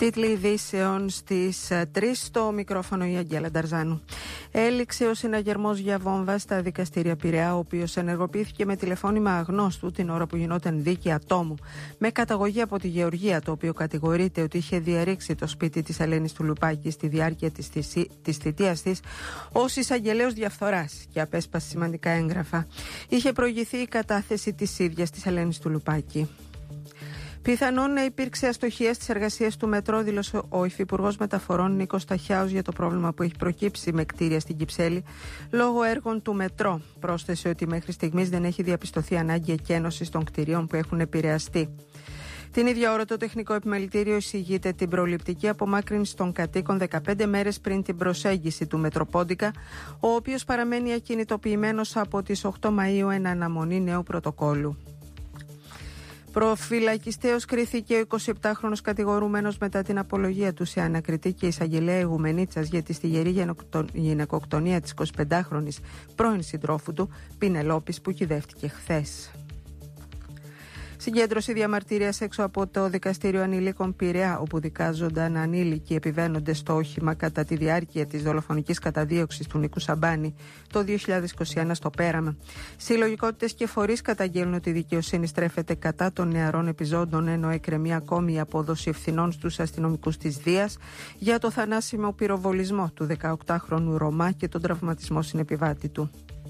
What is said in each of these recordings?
Τίτλοι ειδήσεων στις 3, στο μικρόφωνο η Αγγέλα Νταρζάνου. Έληξε ο συναγερμός για βόμβα στα δικαστήρια Πειραιά, ο οποίος ενεργοποιήθηκε με τηλεφώνημα αγνώστου την ώρα που γινόταν δίκη ατόμου, με καταγωγή από τη Γεωργία, το οποίο κατηγορείται ότι είχε διαρρήξει το σπίτι της Ελένης του Λουπάκη στη διάρκεια της θητείας της ως εισαγγελέος διαφθοράς και απέσπασε σημαντικά έγγραφα. Είχε προηγηθεί η κατάθεση της ίδιας της Ελένης του Λουπάκη. Πιθανόν να υπήρξε αστοχία στις εργασίες του μετρό, δήλωσε ο Υφυπουργός Μεταφορών Νίκος Ταχιάος για το πρόβλημα που έχει προκύψει με κτίρια στην Κυψέλη λόγω έργων του μετρό. Πρόσθεσε ότι μέχρι στιγμής δεν έχει διαπιστωθεί ανάγκη εκένωσης των κτιρίων που έχουν επηρεαστεί. Την ίδια ώρα το Τεχνικό Επιμελητήριο εισηγείται την προληπτική απομάκρυνση των κατοίκων 15 μέρες πριν την προσέγγιση του Μετροπόντικα, ο οποίος παραμένει ακινητοποιημένος από τις 8 Μαΐου εν αναμονή νέου πρωτοκόλου. Προφυλακιστέως κρίθηκε ο 27χρονος κατηγορούμενος μετά την απολογία του σε ανακριτή και εισαγγελέα Ιγουμενίτσας για τη στιγερή γυναικοκτονία της 25χρονης πρώην συντρόφου του, Πινελόπης, που κυδεύτηκε χθες. Συγκέντρωση διαμαρτυρίας έξω από το Δικαστήριο Ανηλίκων Πειραιά, όπου δικάζονταν ανήλικοι επιβαίνοντες στο όχημα κατά τη διάρκεια της δολοφονικής καταδίωξης του Νίκου Σαμπάνη το 2021 στο Πέραμα. Συλλογικότητες και φορείς καταγγέλνουν ότι η δικαιοσύνη στρέφεται κατά των νεαρών επιζώντων, ενώ εκκρεμεί ακόμη η απόδοση ευθυνών στους αστυνομικούς της Δίας για το θανάσιμο πυροβολισμό του 18χρονου Ρωμά και τον τραυματισμό συνεπιβάτη του.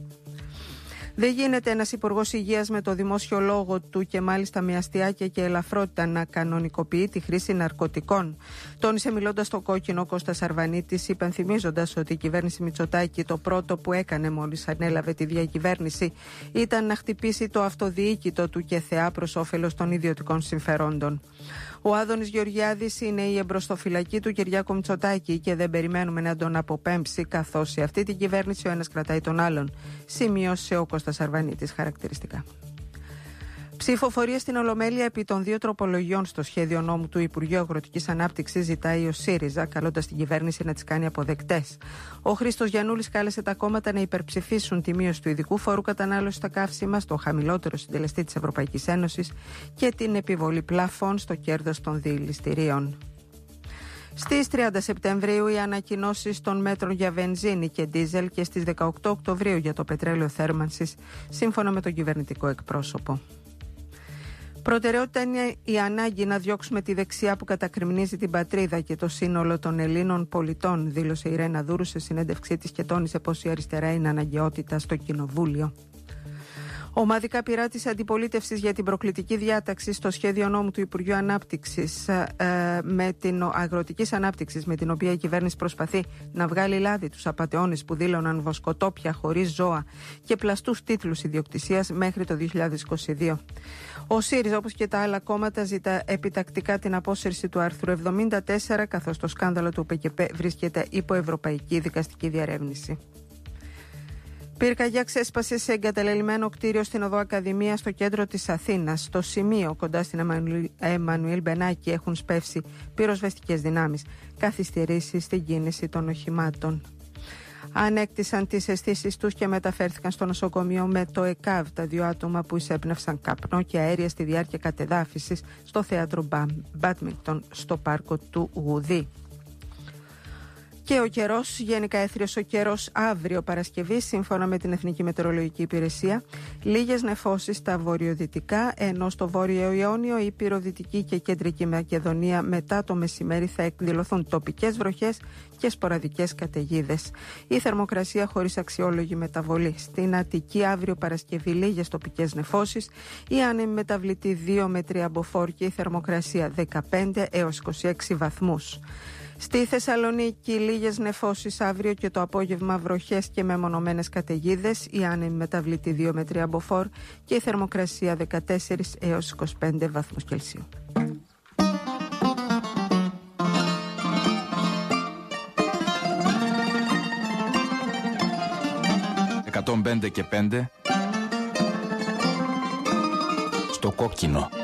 Δεν γίνεται ένας υπουργός υγείας με το δημόσιο λόγο του και μάλιστα με αστιάκια και ελαφρότητα να κανονικοποιεί τη χρήση ναρκωτικών. Τόνισε μιλώντας στο Κόκκινο Κώστας Αρβανίτης, υπενθυμίζοντας ότι η κυβέρνηση Μητσοτάκη το πρώτο που έκανε μόλις ανέλαβε τη διακυβέρνηση ήταν να χτυπήσει το αυτοδιοίκητο του και θεά προς όφελος των ιδιωτικών συμφερόντων. Ο Άδωνης Γεωργιάδης είναι η εμπροστοφυλακή του Κυριάκου Μητσοτάκη και δεν περιμένουμε να τον αποπέμψει, καθώς σε αυτή την κυβέρνηση ο ένας κρατάει τον άλλον, σημείωσε ο Κώστας Αρβανίτης χαρακτηριστικά. Ψηφοφορία στην Ολομέλεια επί των 2 τροπολογιών στο σχέδιο νόμου του Υπουργείου Αγροτικής Ανάπτυξης ζητάει ο ΣΥΡΙΖΑ, καλώντας την κυβέρνηση να τις κάνει αποδεκτές. Ο Χρήστος Γιαννούλης κάλεσε τα κόμματα να υπερψηφίσουν τη μείωση του ειδικού φόρου κατανάλωσης στα καύσιμα, στο χαμηλότερο συντελεστή της Ευρωπαϊκής Ένωσης και την επιβολή πλαφών στο κέρδος των διελιστηρίων. Στις 30 Σεπτεμβρίου οι ανακοινώσεις των μέτρων για βενζίνη και ντίζελ και στις 18 Οκτωβρίου για το πετρέλαιο θέρμανσης, σύμφωνα με τον κυβερνητικό εκπρόσωπο. Προτεραιότητα είναι η ανάγκη να διώξουμε τη δεξιά που κατακριμνίζει την πατρίδα και το σύνολο των Ελλήνων πολιτών, δήλωσε η Ρένα Δούρου σε συνέντευξή της και τόνισε πως η αριστερά είναι αναγκαιότητα στο Κοινοβούλιο. Ομαδικά πειρά της αντιπολίτευσης για την προκλητική διάταξη στο σχέδιο νόμου του Υπουργείου Ανάπτυξης Αγροτικής Ανάπτυξης, με την οποία η κυβέρνηση προσπαθεί να βγάλει λάδι τους απατεώνες που δήλωναν βοσκοτόπια χωρίς ζώα και πλαστούς τίτλους ιδιοκτησίας μέχρι το 2022. Ο ΣΥΡΙΖΑ, όπως και τα άλλα κόμματα, ζητά επιτακτικά την απόσυρση του άρθρου 74, καθώς το σκάνδαλο του ΠΚΠ βρίσκεται υπό ευρωπαϊκή δικαστική διαρεύνηση. Πυρκαγιά ξέσπασε σε εγκαταλελειμμένο κτίριο στην Οδό Ακαδημία στο κέντρο της Αθήνας. Στο σημείο κοντά στην Εμμανουήλ Μπενάκη έχουν σπεύσει πυροσβεστικές δυνάμεις, καθυστερήσεις στην κίνηση των οχημάτων. Ανέκτησαν τις αισθήσεις τους και μεταφέρθηκαν στο νοσοκομείο με το ΕΚΑΒ τα 2 άτομα που εισέπνευσαν καπνό και αέρια στη διάρκεια κατεδάφισης στο θέατρο Μπάτμιγκτον στο πάρκο του Γουδί. Και ο καιρός, γενικά έθριος ο καιρός αύριο Παρασκευή, σύμφωνα με την Εθνική Μετεωρολογική Υπηρεσία, λίγες νεφώσεις στα βορειοδυτικά, ενώ στο Βόρειο Ιόνιο, Ήπειρο, Δυτική και Κεντρική Μακεδονία μετά το μεσημέρι θα εκδηλωθούν τοπικές βροχές και σποραδικές καταιγίδες. Η θερμοκρασία χωρίς αξιόλογη μεταβολή. Στην Αττική αύριο Παρασκευή λίγες τοπικές νεφώσεις, η άνεμη μεταβλητή 2 με 3 μποφόρ και η θερμοκρασία 15 έως 26 βαθμούς. Στη Θεσσαλονίκη λίγες νεφώσεις αύριο και το απόγευμα βροχές και μεμονωμένες καταιγίδες, η άνεμη μεταβλητή 2 με 3 μποφόρ και η θερμοκρασία 14 έως 25 βαθμούς Κελσίου. 105 και 5 στο Κόκκινο.